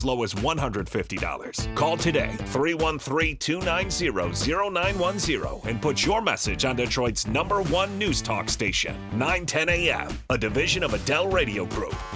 low as $150. Call today, 313-290-0910, and put your message on Detroit's #1 news talk station, 910 AM, a division of Adele Radio Group.